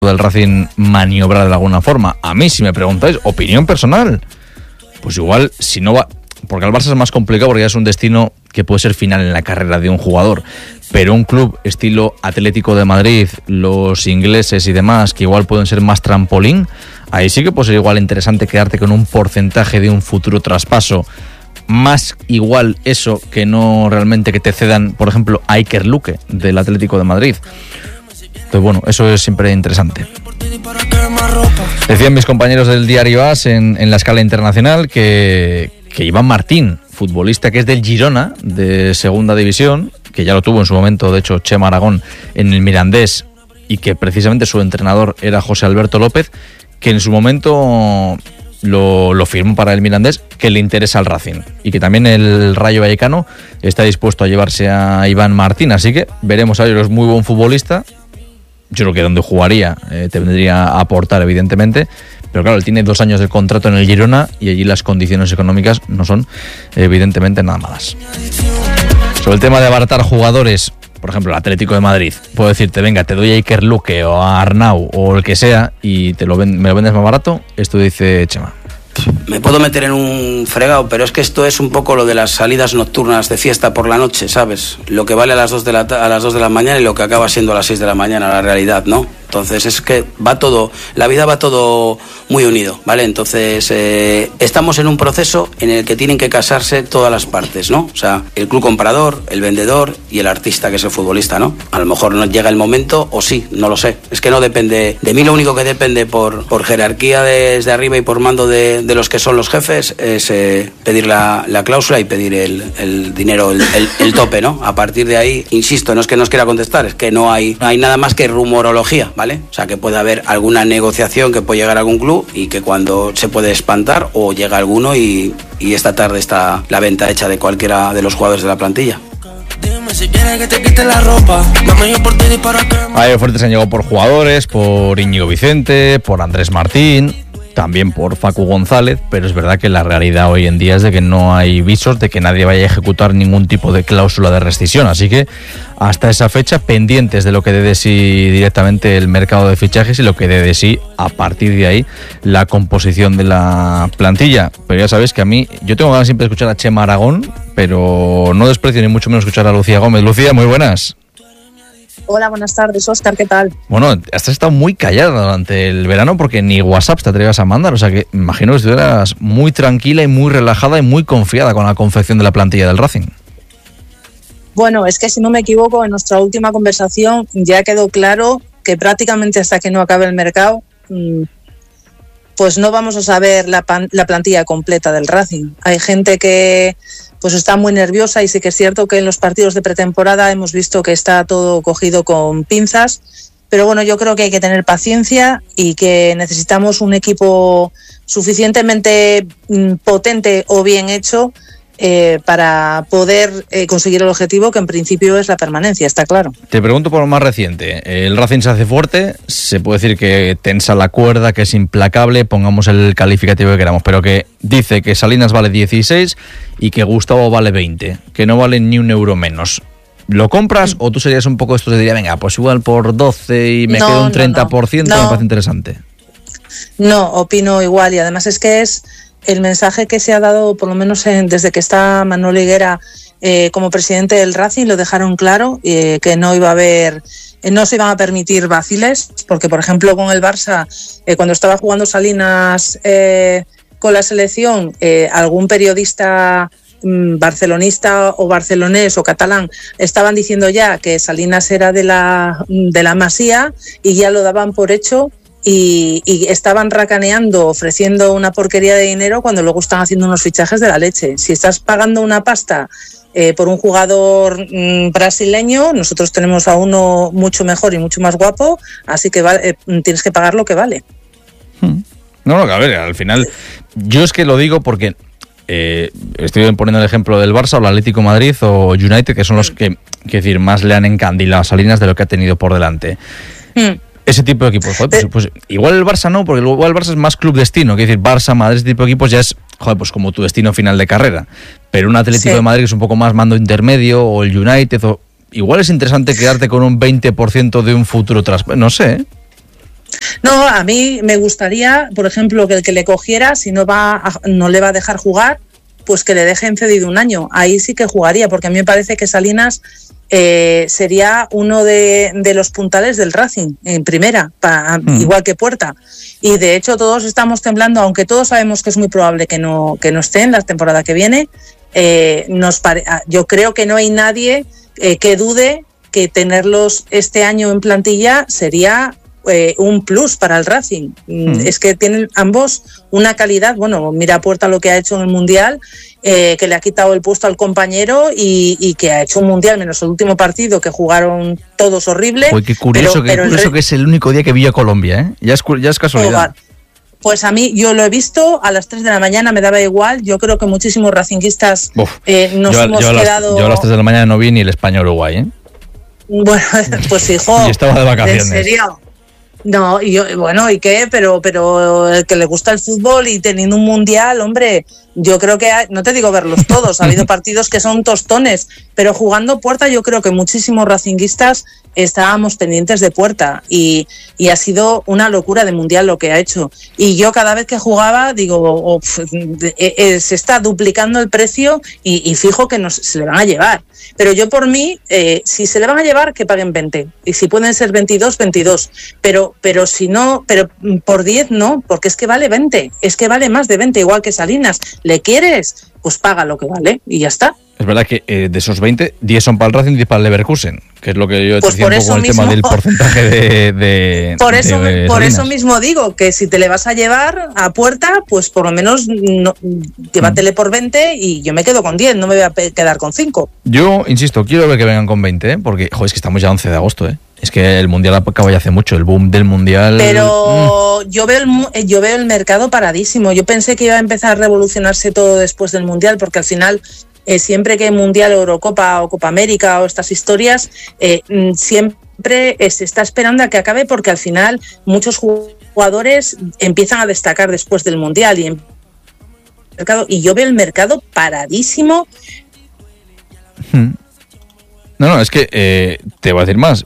del Racing maniobrar de alguna forma. A mí, si me preguntáis, opinión personal, pues igual, si no va... Porque al Barça es más complicado porque ya es un destino que puede ser final en la carrera de un jugador. Pero un club estilo Atlético de Madrid, los ingleses y demás, que igual pueden ser más trampolín, ahí sí que puede ser igual interesante quedarte con un porcentaje de un futuro traspaso. Más igual eso que no realmente que te cedan, por ejemplo, a Iker Luque del Atlético de Madrid. Entonces, bueno, eso es siempre interesante. Decían mis compañeros del diario AS en la escala internacional que Iván Martín, futbolista que es del Girona, de segunda división, que ya lo tuvo en su momento, de hecho, Chema Aragón en el Mirandés, y que precisamente su entrenador era José Alberto López, que en su momento lo firmó para el Mirandés, que le interesa al Racing, y que también el Rayo Vallecano está dispuesto a llevarse a Iván Martín, así que veremos a ver, es muy buen futbolista. Yo creo que donde jugaría tendría a aportar, evidentemente, pero claro, él tiene 2 años de contrato en el Girona y allí las condiciones económicas no son, evidentemente, nada malas. Sobre el tema de abaratar jugadores, por ejemplo, el Atlético de Madrid, puedo decirte, venga, te doy a Iker Luque o a Arnau o el que sea y me lo vendes más barato. Esto dice Chema. Me puedo meter en un fregado, pero es que esto es un poco lo de las salidas nocturnas de fiesta por la noche, ¿sabes? Lo que vale a las 2 de la mañana y lo que acaba siendo a las 6 de la mañana, la realidad, ¿no? Entonces es que va todo, la vida va todo muy unido, ¿vale? Entonces estamos en un proceso en el que tienen que casarse todas las partes, ¿no? O sea, el club comprador, el vendedor y el artista, que es el futbolista, ¿no? A lo mejor no llega el momento, o sí, no lo sé. Es que no depende, de mí lo único que depende por jerarquía desde arriba y por mando de los que son los jefes es pedir la cláusula y pedir el dinero, el tope, ¿no? A partir de ahí, insisto, no es que no os quiera contestar, es que no hay nada más que rumorología, ¿vale? O sea, que puede haber alguna negociación que puede llegar a algún club y que cuando se puede espantar o llega alguno y esta tarde está la venta hecha de cualquiera de los jugadores de la plantilla. Hay ofertas que han llegado por jugadores, por Íñigo Vicente, por Andrés Martín, también por Facu González, pero es verdad que la realidad hoy en día es de que no hay visos de que nadie vaya a ejecutar ningún tipo de cláusula de rescisión, así que hasta esa fecha pendientes de lo que dé de sí directamente el mercado de fichajes y lo que dé de sí a partir de ahí la composición de la plantilla. Pero ya sabéis que a mí, yo tengo ganas siempre de escuchar a Chema Aragón, pero no desprecio ni mucho menos escuchar a Lucía Gómez. Lucía, muy buenas. Hola, buenas tardes, Óscar, ¿qué tal? Bueno, has estado muy callada durante el verano porque ni WhatsApp te atrevas a mandar, o sea que imagino que estuvieras muy tranquila y muy relajada y muy confiada con la confección de la plantilla del Racing. Bueno, es que si no me equivoco, en nuestra última conversación ya quedó claro que prácticamente hasta que no acabe el mercado, pues no vamos a saber la plantilla completa del Racing. Hay gente que pues está muy nerviosa y sí que es cierto que en los partidos de pretemporada hemos visto que está todo cogido con pinzas, pero bueno, yo creo que hay que tener paciencia y que necesitamos un equipo suficientemente potente o bien hecho para poder conseguir el objetivo, que en principio es la permanencia, está claro. Te pregunto por lo más reciente. El Racing se hace fuerte, se puede decir que tensa la cuerda, que es implacable, pongamos el calificativo que queramos, pero que dice que Salinas vale 16 y que Gustavo vale 20, que no vale ni un euro menos. ¿Lo compras o tú serías un poco esto de diría, venga, pues igual por 12 y me quedo un 30%? No. Me parece interesante. No, opino igual, y además es que es el mensaje que se ha dado, por lo menos desde que está Manuel Higuera como presidente del Racing, lo dejaron claro, que no iba a haber, no se iban a permitir vaciles, porque por ejemplo con el Barça, cuando estaba jugando Salinas con la selección, algún periodista barcelonista o barcelonés o catalán estaban diciendo ya que Salinas era de la Masía y ya lo daban por hecho. Y estaban racaneando, ofreciendo una porquería de dinero cuando luego están haciendo unos fichajes de la leche. Si estás pagando una pasta por un jugador brasileño, nosotros tenemos a uno mucho mejor y mucho más guapo, así que tienes que pagar lo que vale. No, a ver, al final yo es que lo digo porque estoy poniendo el ejemplo del Barça o el Atlético de Madrid o United, que son los que decir, más le han encandilado a Salinas de lo que ha tenido por delante. Ese tipo de equipos, joder, pues igual el Barça no, porque igual el Barça es más club destino, que decir, Barça, Madrid, ese tipo de equipos ya es, joder, pues como tu destino final de carrera. Pero un Atlético de Madrid que es un poco más mando intermedio, o el United, o igual es interesante quedarte con un 20% de un futuro traspaso, no sé. No, a mí me gustaría, por ejemplo, que el que le cogiera, si no le va a dejar jugar, pues que le dejen cedido un año. Ahí sí que jugaría, porque a mí me parece que Salinas sería uno de los puntales del Racing en primera, igual que Puerta. Y de hecho todos estamos temblando, aunque todos sabemos que es muy probable que no esté en la temporada que viene. Yo creo que no hay nadie que dude que tenerlos este año en plantilla sería un plus para el Racing. Es que tienen ambos una calidad. Bueno, mira Puerta lo que ha hecho en el Mundial, que le ha quitado el puesto al compañero y que ha hecho un Mundial, menos el último partido que jugaron todos horrible. Uy, qué curioso, que es el único día que vi a Colombia, ¿eh? Ya es casualidad. Pues a mí, yo lo he visto a las 3 de la mañana, me daba igual. Yo creo que muchísimos racinguistas hemos quedado... Yo a las 3 de la mañana no vi ni el España-Uruguay, ¿eh? Bueno, pues hijo, y estaba de vacaciones. ¿En serio? No, ¿y qué? Pero el que le gusta el fútbol y teniendo un mundial, hombre, yo creo que, no te digo verlos todos, ha habido partidos que son tostones, pero jugando Puerta yo creo que muchísimos racinguistas estábamos pendientes de Puerta y ha sido una locura de mundial lo que ha hecho. Y yo cada vez que jugaba digo, se está duplicando el precio y fijo que se le van a llevar. Pero yo por mí, si se le van a llevar, que paguen 20. Y si pueden ser 22, 22. Pero si no, pero por 10 no, porque es que vale 20. Es que vale más de 20, igual que Salinas. ¿Le quieres? Pues paga lo que vale y ya está. Es verdad que de esos 20, 10 son para el Racing y 10 para el Leverkusen, que es lo que yo pues decía un poco el tema del porcentaje de por eso mismo digo que si te le vas a llevar a Puerta, pues por lo menos llévatele por 20 y yo me quedo con 10, no me voy a quedar con 5. Yo, insisto, quiero ver que vengan con 20, porque es que estamos ya 11 de agosto, ¿eh? Es que el Mundial acaba ya hace mucho, el boom del Mundial... Pero yo veo el mercado paradísimo. Yo pensé que iba a empezar a revolucionarse todo después del Mundial, porque al final... siempre que hay Mundial, Eurocopa o Copa América o estas historias, siempre se está esperando a que acabe, porque al final muchos jugadores empiezan a destacar después del Mundial y yo veo el mercado paradísimo. No, es que te voy a decir más.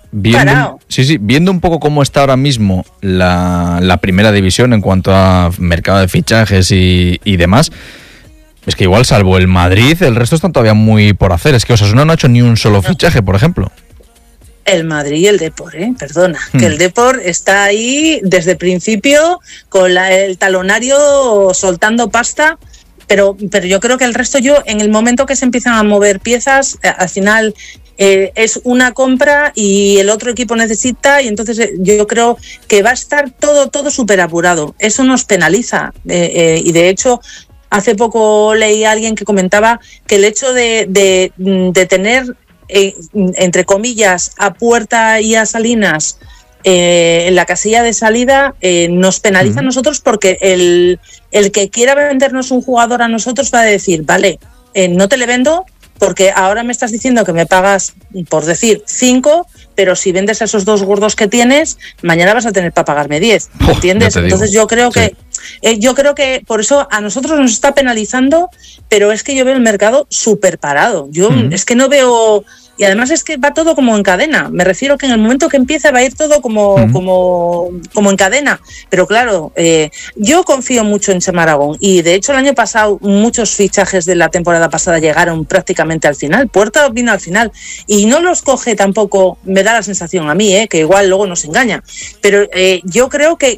Viendo un poco cómo está ahora mismo la primera división en cuanto a mercado de fichajes y demás. Es que igual, salvo el Madrid, el resto están todavía muy por hacer. Es que Osasuna no ha hecho ni un solo fichaje, por ejemplo. El Madrid y el Depor, perdona. Que el Depor está ahí desde el principio con el talonario soltando pasta. Pero yo creo que el resto, en el momento que se empiezan a mover piezas, al final es una compra y el otro equipo necesita, y entonces yo creo que va a estar todo súper apurado. Eso nos penaliza. Y de hecho... Hace poco leí a alguien que comentaba que el hecho de tener, entre comillas, a Puerta y a Salinas en la casilla de salida, nos penaliza a nosotros, porque el que quiera vendernos un jugador a nosotros va a decir, vale, no te le vendo porque ahora me estás diciendo que me pagas, por decir, 5, pero si vendes a esos 2 gordos que tienes, mañana vas a tener para pagarme 10, ¿entiendes? Entonces yo creo que por eso a nosotros nos está penalizando, pero es que yo veo el mercado súper parado. Yo es que no veo... Y además es que va todo como en cadena. Me refiero que en el momento que empieza va a ir todo como en cadena. Pero claro, yo confío mucho en Chema Aragón. Y de hecho el año pasado muchos fichajes de la temporada pasada llegaron prácticamente al final. Puerta vino al final. Y no los coge tampoco, me da la sensación a mí, que igual luego nos engaña. Pero yo creo que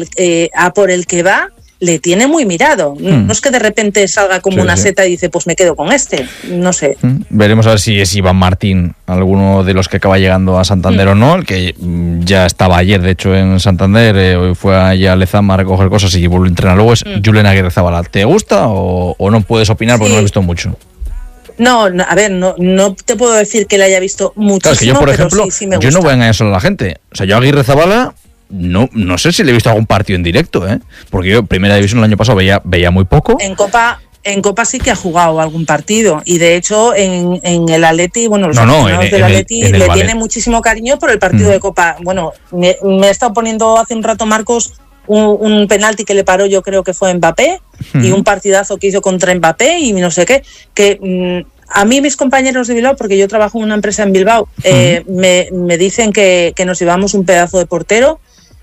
a por el que va... le tiene muy mirado. No es que de repente salga como una seta y dice, pues me quedo con este. No sé. Veremos a ver si es Iván Martín, alguno de los que acaba llegando a Santander o no, el que ya estaba ayer, de hecho, en Santander, hoy fue allá a Lezama a recoger cosas y vuelve a entrenar. Luego es Julen Aguirre-Zabala. ¿Te gusta o no puedes opinar porque no lo he visto mucho? No, a ver, no te puedo decir que le haya visto muchísimo, claro, es que yo, por ejemplo, sí me gusta. Yo no voy a engañar solo a la gente. O sea, yo a Aguirre-Zabala... No sé si le he visto algún partido en directo, porque yo Primera División el año pasado veía muy poco. En Copa sí que ha jugado algún partido, y de hecho en el Atleti, bueno, los aficionados del Atleti le tiene muchísimo cariño por el partido de Copa. Bueno, me he estado poniendo hace un rato, Marcos, un penalti que le paró, yo creo que fue Mbappé, y un partidazo que hizo contra Mbappé y no sé qué, que... A mí mis compañeros de Bilbao, porque yo trabajo en una empresa en Bilbao, me dicen que nos llevamos un pedazo de portero.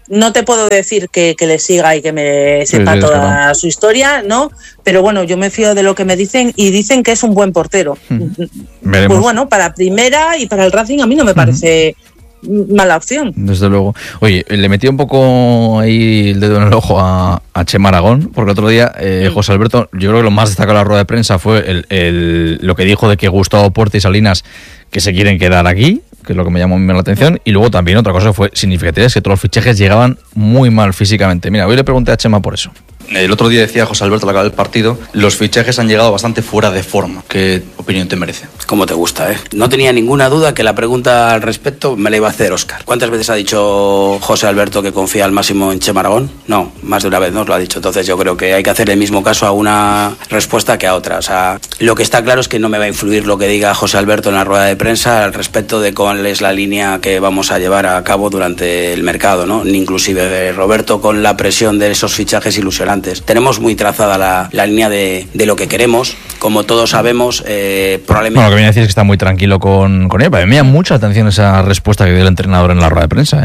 No te puedo decir que le siga y que me sepa toda su historia, ¿no? Pero bueno, yo me fío de lo que me dicen y dicen que es un buen portero. Veremos. Pues bueno, para primera y para el Racing a mí no me parece mala opción. Desde luego. Oye, le metí un poco ahí el dedo en el ojo a Chema Aragón, porque el otro día José Alberto, yo creo que lo más destacado de la rueda de prensa fue lo que dijo de que Gustavo Puerta y Salinas que se quieren quedar aquí, que es lo que me llamó la atención, y luego también otra cosa que fue significativa, es que todos los fichajes llegaban muy mal físicamente. Mira, hoy le pregunté a Chema por eso. El otro día decía José Alberto al acabar el partido, los fichajes han llegado bastante fuera de forma. ¿Qué opinión te merece? Como te gusta, ¿eh? No tenía ninguna duda que la pregunta al respecto me la iba a hacer Óscar. ¿Cuántas veces ha dicho José Alberto que confía al máximo en Chema Aragón? No, más de una vez nos lo ha dicho. Entonces yo creo que hay que hacer el mismo caso a una respuesta que a otra. O sea, lo que está claro es que no me va a influir lo que diga José Alberto en la rueda de prensa al respecto de cuál es la línea que vamos a llevar a cabo durante el mercado, ¿no? Ni inclusive Roberto con la presión de esos fichajes ilusionantes. Tenemos muy trazada la línea de lo que queremos. Como todos sabemos, probablemente... Bueno, lo que viene a decir es que está muy tranquilo con él. Para mí me llama mucha atención esa respuesta que dio el entrenador en la rueda de prensa,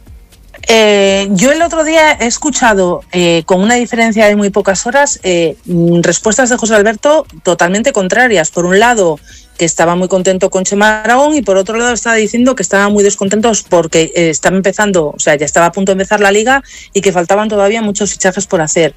Yo el otro día he escuchado, con una diferencia de muy pocas horas, respuestas de José Alberto totalmente contrarias. Por un lado, que estaba muy contento con Chema Aragón, y por otro lado estaba diciendo que estaban muy descontentos porque estaba empezando, o sea, ya estaba a punto de empezar la liga y que faltaban todavía muchos fichajes por hacer.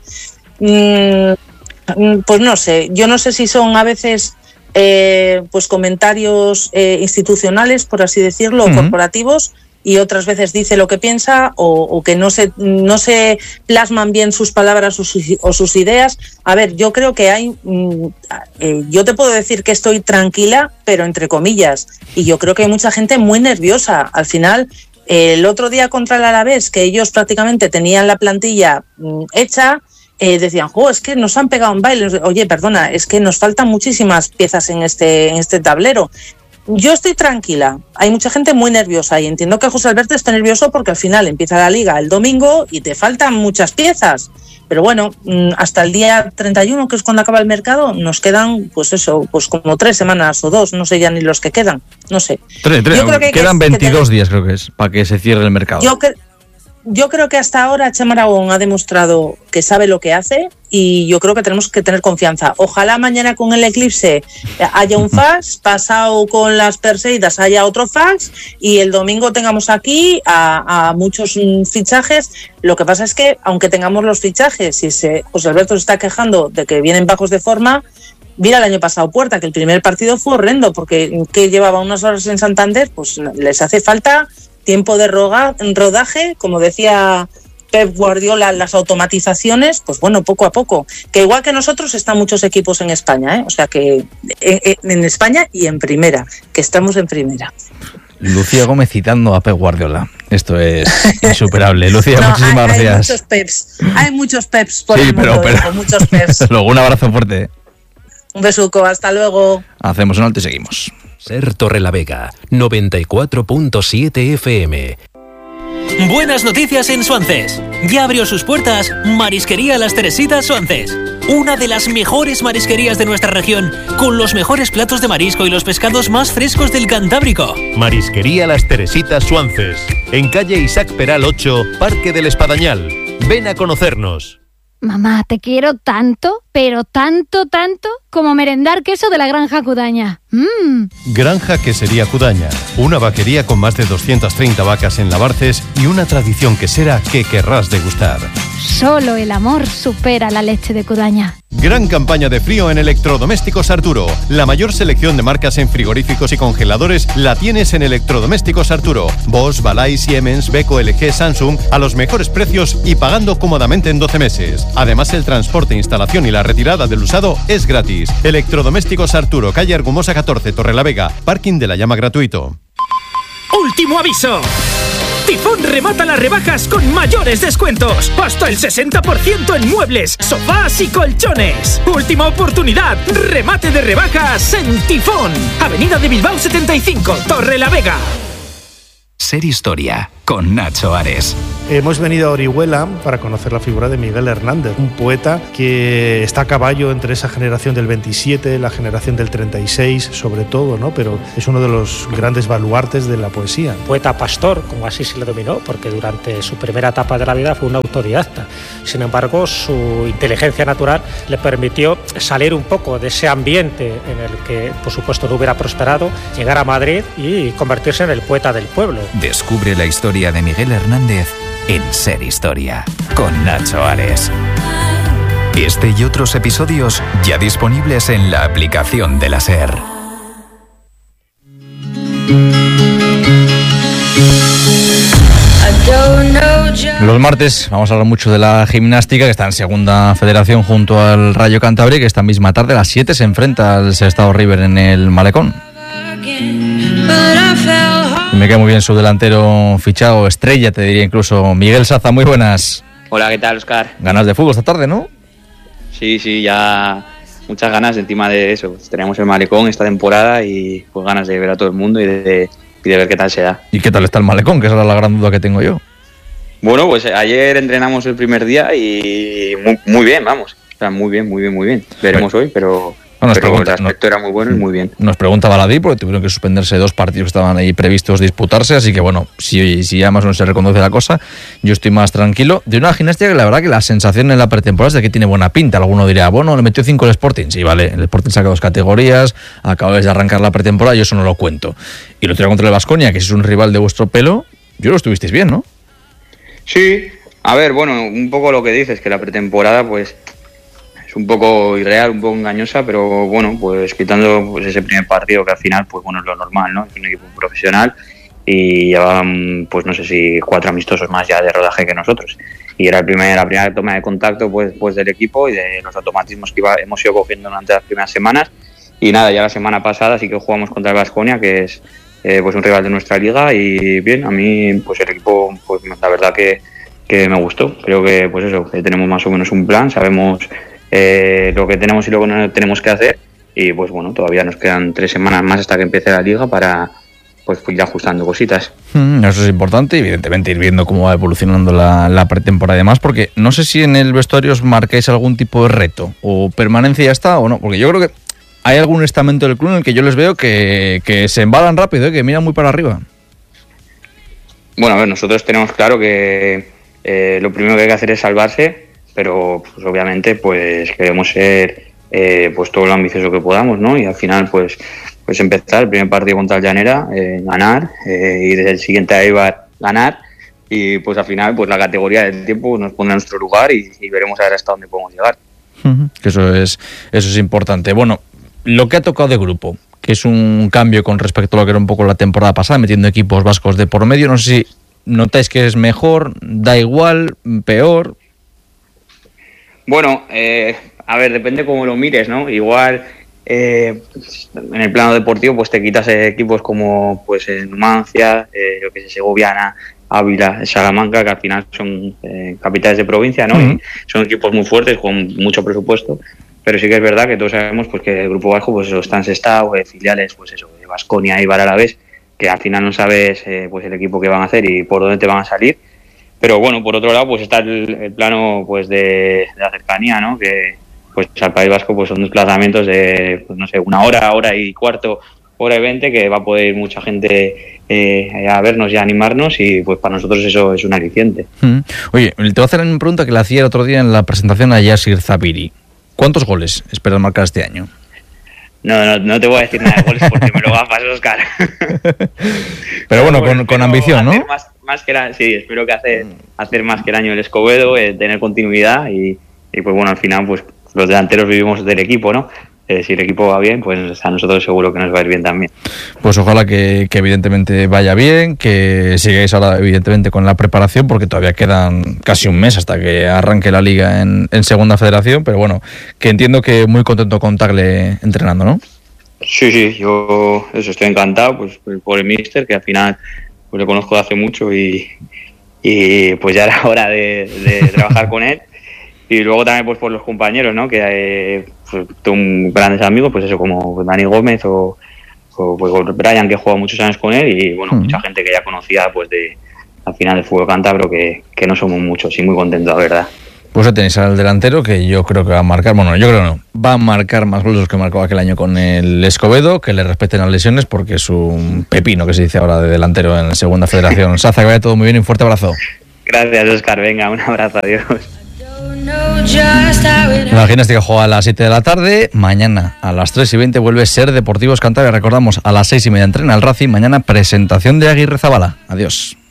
Pues no sé, yo no sé si son a veces pues comentarios institucionales, por así decirlo, o corporativos, y otras veces dice lo que piensa o que no se plasman bien sus palabras o sus ideas. A ver, yo creo que hay... yo te puedo decir que estoy tranquila, pero entre comillas, y yo creo que hay mucha gente muy nerviosa. Al final, el otro día contra el Alavés, que ellos prácticamente tenían la plantilla hecha, decían, es que nos han pegado un baile. Oye, perdona, es que nos faltan muchísimas piezas en este tablero. Yo estoy tranquila, hay mucha gente muy nerviosa y entiendo que José Alberto esté nervioso porque al final empieza la liga el domingo y te faltan muchas piezas. Pero bueno, hasta el día 31, que es cuando acaba el mercado, nos quedan, pues como 3 semanas o 2, no sé ya ni los que quedan, no sé. Yo creo que quedan 22 días, creo que es, para que se cierre el mercado. Yo creo que hasta ahora Chema Aragón ha demostrado que sabe lo que hace y yo creo que tenemos que tener confianza. Ojalá mañana con el Eclipse haya un fax, pasado con las Perseidas haya otro fax y el domingo tengamos aquí a muchos fichajes. Lo que pasa es que aunque tengamos los fichajes, si José Alberto se está quejando de que vienen bajos de forma, mira el año pasado Puerta, que el primer partido fue horrendo porque que llevaba unas horas en Santander, pues les hace falta tiempo de rodaje, como decía Pep Guardiola, las automatizaciones, pues bueno, poco a poco. Que igual que nosotros están muchos equipos en España, o sea que en España y en primera, que estamos en primera. Lucía Gómez citando a Pep Guardiola. Esto es insuperable. Lucía, muchísimas gracias. Hay muchos Peps por sí, el mundo, pero muchos Peps. Luego un abrazo fuerte. Un besuco, hasta luego. Hacemos un alto y seguimos. Ser Torrelavega, 94.7 FM. Buenas noticias en Suances. Ya abrió sus puertas Marisquería Las Teresitas Suances. Una de las mejores marisquerías de nuestra región, con los mejores platos de marisco y los pescados más frescos del Cantábrico. Marisquería Las Teresitas Suances, en calle Isaac Peral 8, Parque del Espadañal. Ven a conocernos. Mamá, te quiero tanto, pero tanto, como merendar queso de la Granja Cudaña. Granja Quesería Cudaña, una vaquería con más de 230 vacas en Labarces y una tradición quesera que querrás degustar. Solo el amor supera la leche de Cudaña. Gran campaña de frío en Electrodomésticos Arturo. La mayor selección de marcas en frigoríficos y congeladores la tienes en Electrodomésticos Arturo. Bosch, Balay, Siemens, Beko, LG, Samsung a los mejores precios y pagando cómodamente en 12 meses. Además, el transporte, instalación y la retirada del usado es gratis. Electrodomésticos Arturo, calle Argumosa 14, Torrelavega. Parking de la Llama gratuito. ¡Último aviso! Tifón remata las rebajas con mayores descuentos. Hasta el 60% en muebles, sofás y colchones. Última oportunidad. Remate de rebajas en Tifón. Avenida de Bilbao 75, Torrelavega. Ser Historia. con Nacho Ares. Hemos venido a Orihuela para conocer la figura de Miguel Hernández, un poeta que está a caballo entre esa generación del 27, la generación del 36, sobre todo, ¿no? Pero es uno de los grandes baluartes de la poesía. Poeta pastor, como así se le denominó, porque durante su primera etapa de la vida fue un autodidacta. Sin embargo, su inteligencia natural le permitió salir un poco de ese ambiente en el que, por supuesto, no hubiera prosperado, llegar a Madrid y convertirse en el poeta del pueblo. Descubre la historia de Miguel Hernández en Ser Historia, con Nacho Ares. Este y otros episodios ya disponibles en la aplicación de la SER. Los martes vamos a hablar mucho de la gimnástica, que está en segunda federación junto al Rayo Cantabria, que esta misma tarde a las 7 se enfrenta al Sestao River en el Malecón. Y me queda muy bien su delantero fichado, estrella, te diría incluso, Miguel Saza. Muy buenas. Hola, ¿qué tal, Óscar? Ganas de fútbol esta tarde, ¿no? Sí, ya muchas ganas encima de eso. Tenemos el Malecón esta temporada y pues ganas de ver a todo el mundo y de ver qué tal se da. ¿Y qué tal está el Malecón? Que esa es la gran duda que tengo yo. Bueno, pues ayer entrenamos el primer día y muy bien, vamos. O sea, muy bien. Veremos hoy, pero el aspecto era muy bueno y muy bien. Nos pregunta Baladí, porque tuvieron que suspenderse 2 partidos que estaban ahí previstos disputarse, así que bueno, si ya más o menos se reconoce la cosa, yo estoy más tranquilo. De una gimnástica que la verdad que la sensación en la pretemporada es de que tiene buena pinta. Alguno dirá, bueno, le metió 5 el Sporting. Sí, vale, el Sporting saca 2 categorías, acabáis de arrancar la pretemporada, yo eso no lo cuento. Y lo otro contra el Baskonia, que es un rival de vuestro pelo, yo lo estuvisteis bien, ¿no? Sí, a ver, bueno, un poco lo que dices, que la pretemporada pues es un poco irreal, un poco engañosa, pero bueno, pues quitando pues ese primer partido que al final pues bueno es lo normal, ¿no? Es un equipo profesional y llevaban pues no sé si 4 amistosos más ya de rodaje que nosotros y era la primera toma de contacto pues del equipo y de los automatismos que hemos ido cogiendo durante las primeras semanas y nada, ya la semana pasada sí que jugamos contra el Baskonia, que es pues un rival de nuestra liga y bien, a mí pues el equipo pues la verdad que me gustó. Creo que pues eso, que tenemos más o menos un plan, sabemos lo que tenemos y lo que no tenemos que hacer y pues bueno, todavía nos quedan 3 semanas más hasta que empiece la liga para pues ir ajustando cositas. Eso es importante, evidentemente ir viendo cómo va evolucionando la pretemporada y demás, porque no sé si en el vestuario os marcáis algún tipo de reto o permanencia ya está o no, porque yo creo que hay algún estamento del club en el que yo les veo que se embalan rápido, que miran muy para arriba. Bueno, a ver, nosotros tenemos claro que lo primero que hay que hacer es salvarse, pero pues obviamente pues queremos ser pues todo lo ambicioso que podamos, ¿no? Y al final pues empezar el primer partido contra el Llanera, ganar, y desde el siguiente a Eibar ganar, y pues al final pues la categoría del tiempo nos pone en nuestro lugar y veremos a ver hasta dónde podemos llegar. Que eso es importante. Bueno, lo que ha tocado de grupo, que es un cambio con respecto a lo que era un poco la temporada pasada, metiendo equipos vascos de por medio, no sé si notáis que es mejor, da igual, peor. Bueno, a ver, depende cómo lo mires, ¿no? Igual en el plano deportivo pues te quitas equipos como pues Numancia, lo que es Segoviana, Ávila, Salamanca, que al final son capitales de provincia, ¿no? Y son equipos muy fuertes con mucho presupuesto. Pero sí que es verdad que todos sabemos pues que el Grupo Vasco pues eso, está en Sestao, filiales pues eso, de Baskonia y Alavés, que al final no sabes pues el equipo que van a hacer y por dónde te van a salir. Pero bueno, por otro lado pues está el plano pues de la cercanía, ¿no? Que pues al País Vasco pues son desplazamientos de pues, no sé, 1 hora, 1 hora y cuarto, 1 hora y 20, que va a poder ir mucha gente a vernos y a animarnos y pues para nosotros eso es un aliciente. Oye, te voy a hacer una pregunta que le hacía el otro día en la presentación a Yasir Zabiri. ¿Cuántos goles esperas marcar este año? No te voy a decir nada de goles porque me lo gafas, Óscar. Pero bueno, con ambición, ¿no? Más que sí, espero que hacer más que el año el Escobedo, tener continuidad y pues bueno, al final pues los delanteros vivimos del equipo, ¿no? Si el equipo va bien, pues a nosotros seguro que nos va a ir bien también. Pues ojalá que evidentemente vaya bien, que sigáis ahora evidentemente con la preparación, porque todavía quedan casi un mes hasta que arranque la liga en segunda federación, pero bueno, que entiendo que muy contento con Tagle entrenando, ¿no? Sí, yo eso estoy encantado pues por el míster, que al final pues le conozco de hace mucho y pues ya era hora de trabajar con él. Y luego también pues por los compañeros, ¿no? Que pues, tengo grandes amigos, pues eso, como Dani Gómez o pues Brian, que juega muchos años con él, y bueno, mucha gente que ya conocía pues de al final del fútbol cántabro, que no somos muchos, y muy contentos, la verdad. Pues ahí tenéis al delantero que yo creo que va a marcar, va a marcar más goles que marcó aquel año con el Escobedo, que le respeten las lesiones porque es un pepino que se dice ahora de delantero en Segunda Federación. Saza, que vaya todo muy bien y un fuerte abrazo. Gracias, Óscar, venga, un abrazo, adiós. La gimnástica juega a las 7 de la tarde, mañana a las 3:20 vuelve Ser Deportivos Cantabria, recordamos a las 6:30 entrena el Racing, mañana presentación de Aguirre Zabala. Adiós.